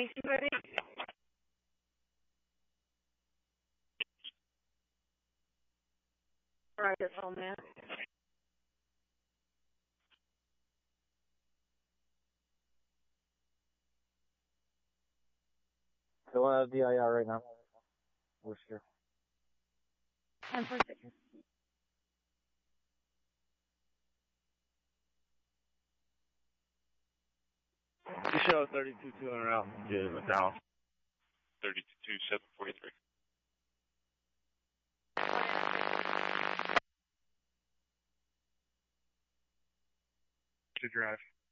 destination ready? Right, that's all, man. Go on DIR right now. Worcester. 10-4-6. You show 32-200 out to Dallas. 32-743. To drive.